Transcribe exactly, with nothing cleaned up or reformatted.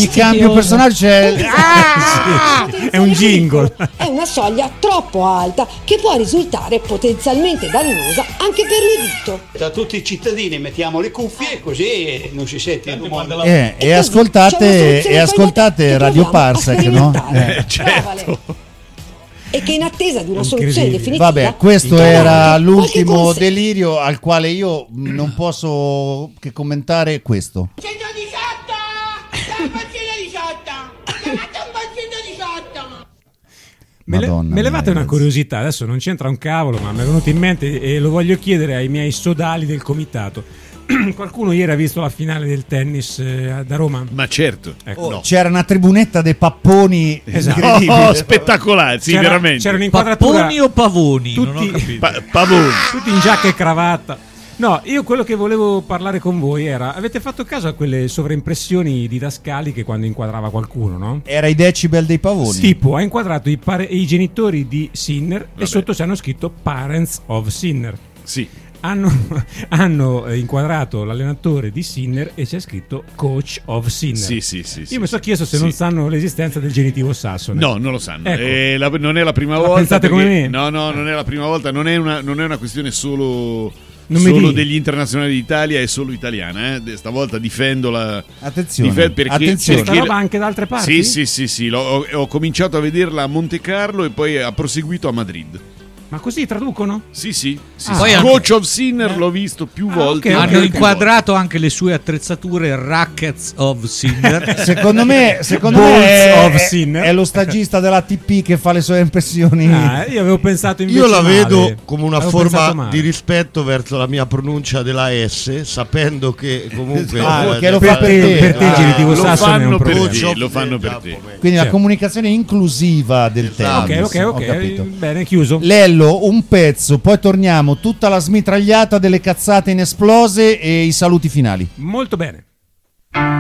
ogni cambio personaggio c'è Ah! Sì, è un jingle. È una soglia troppo alta che può risultare potenzialmente dannosa anche per l'udito. Da tutti i cittadini mettiamo le cuffie così non si sente il rumore della eh, e, E così ascoltate c'è una e soluzione ascoltate che Radio proviamo a Parsec, no? sperimentare. Eh, Provale. E che in attesa di una soluzione Incredibile. definitiva. Vabbè, questo troviamo era qualche l'ultimo conse- delirio al quale io non posso che commentare questo. centodiciotto! Siamo al centodiciotto! Chiamate un po' centodiciotto! Me, le, Madonna me levate mia, una curiosità, adesso non c'entra un cavolo, ma mi è venuto in mente e lo voglio chiedere ai miei sodali del comitato. Qualcuno ieri ha visto la finale del tennis eh, da Roma? Ma certo. Ecco. Oh, No. C'era una tribunetta dei papponi Esatto. incredibile. Oh, spettacolare, sì, C'era- veramente. C'era un'inquadratura Papponi o pavoni? Non ho tutti, capito. Pa- pavoni. tutti in giacca e cravatta. No, io quello che volevo parlare con voi era: avete fatto caso a quelle sovraimpressioni didascaliche quando inquadrava qualcuno, no? Era i decibel dei pavoni. Tipo, ha inquadrato i, pare- i genitori di Sinner Vabbè. e sotto ci hanno scritto Parents of Sinner. Sì. Hanno, hanno eh, inquadrato l'allenatore di Sinner e c'è scritto Coach of Sinner. Sì, sì, sì, sì, Io mi sono sì. chiesto se Sì. non sanno l'esistenza del genitivo sassone. No, non lo sanno. Ecco. Eh, la- non è la prima La volta. pensate come perché- me? No, no, non è la prima volta. Non è una, non è una questione solo, Non mi solo dica. degli internazionali d'Italia, è solo italiana. Eh. Stavolta difendo la. Attenzione, difendo perché, attenzione. Questa perché- roba anche da altre parti? Sì, sì, sì, sì. L'ho- ho, ho cominciato a vederla a Monte Carlo e poi ha proseguito a Madrid. Ma così traducono? Sì, sì. sì, Ah. sì. Poi Coach of Sinner l'ho visto più Ah, volte. ok, ok. Hanno ok. inquadrato anche le sue attrezzature Rackets of Sinner. Secondo me, secondo Balls me è, of è- Sinner. è lo stagista della T P che fa le sue impressioni. Ah, io avevo pensato invece Io la male. vedo come una Avevo forma pensato male. di rispetto verso la mia pronuncia della S, sapendo che comunque Ah, eh, che lo Per fa per te, te. per te il Ah, genitivo lo sassone è un fanno per problema. te. Coach of lo fanno per Sinner, te. Giacomo. Quindi la Certo. comunicazione inclusiva del Ok, tennis. ok, Ho ok. capito. Bene, chiuso. Lello, un pezzo, poi torniamo, tutta la smitragliata delle cazzate inesplose e i saluti finali. Molto bene.